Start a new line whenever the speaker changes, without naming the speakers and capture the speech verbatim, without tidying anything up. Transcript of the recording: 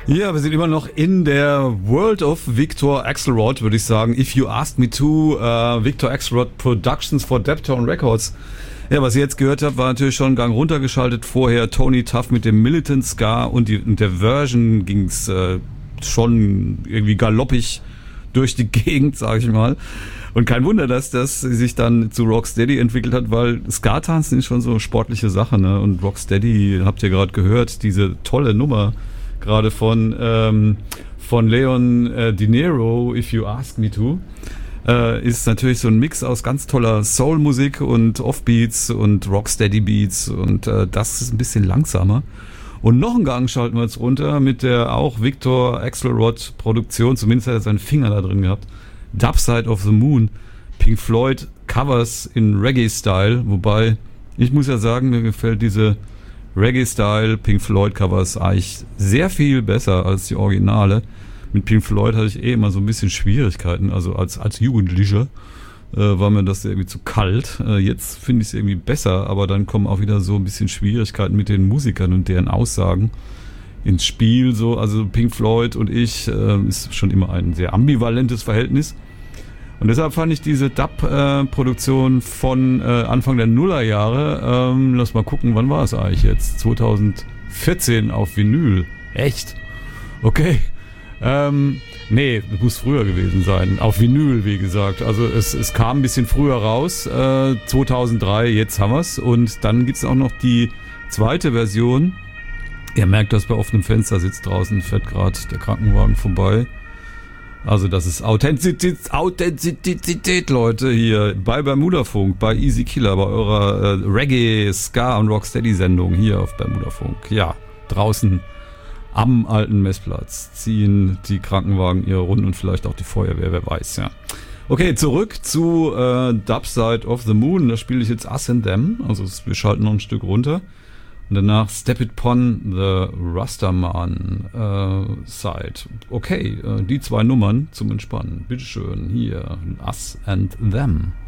Ja, wir sind immer noch in der World of Victor Axelrod, würde ich sagen. If You Asked Me To, uh, Victor Axelrod Productions for Deptone Records. Ja, was ihr jetzt gehört habt, war natürlich schon einen Gang runtergeschaltet. Vorher Tony Tuff mit dem Militant Ska und, die, und der Version ging's äh, schon irgendwie galoppig durch die Gegend, sag ich mal. Und kein Wunder, dass das sich dann zu Rocksteady entwickelt hat, weil Ska-Tanzen ist schon so eine sportliche Sache, ne? Und Rocksteady, habt ihr gerade gehört, diese tolle Nummer, gerade von ähm, von Leon äh, De Niro, If You Ask Me To, äh, ist natürlich so ein Mix aus ganz toller Soul-Musik und Offbeats und Rocksteady-Beats und äh, das ist ein bisschen langsamer. Und noch einen Gang schalten wir jetzt runter mit der auch Victor Axelrod-Produktion, zumindest hat er seinen Finger da drin gehabt, Dark Side of the Moon, Pink Floyd Covers in Reggae-Style, wobei ich muss ja sagen, mir gefällt diese Reggae-Style Pink Floyd Covers eigentlich sehr viel besser als die Originale. Mit Pink Floyd hatte ich eh immer so ein bisschen Schwierigkeiten, also als, als Jugendlicher äh, war mir das irgendwie zu kalt. Äh, jetzt finde ich es irgendwie besser, aber dann kommen auch wieder so ein bisschen Schwierigkeiten mit den Musikern und deren Aussagen ins Spiel. So, also Pink Floyd und ich äh, ist schon immer ein sehr ambivalentes Verhältnis. Und deshalb fand ich diese Dub-Produktion äh, von äh, Anfang der Nullerjahre, ähm, lass mal gucken, wann war es eigentlich jetzt? zwanzig vierzehn auf Vinyl. Echt? Okay. Ähm, nee, muss früher gewesen sein. Auf Vinyl, wie gesagt. Also es, es kam ein bisschen früher raus. Äh, zweitausenddrei, jetzt haben wir's. Und dann gibt's auch noch die zweite Version. Ihr merkt, dass bei offenem Fenster sitzt draußen, fährt gerade der Krankenwagen vorbei. Also das ist Authentizität, Authentizität, Leute, hier bei Bermudafunk, bei Easy Killer, bei eurer äh, Reggae, Ska und Rocksteady-Sendung hier auf Bermudafunk. Ja, draußen am alten Messplatz ziehen die Krankenwagen ihre Runden und vielleicht auch die Feuerwehr, wer weiß, ja. Okay, zurück zu äh, Dark Side of the Moon, da spiele ich jetzt Us and Them, also wir schalten noch ein Stück runter. Und danach Step It Pon the Rastaman äh, Side. Okay, äh, die zwei Nummern zum Entspannen. Bitteschön, hier, Us and Them.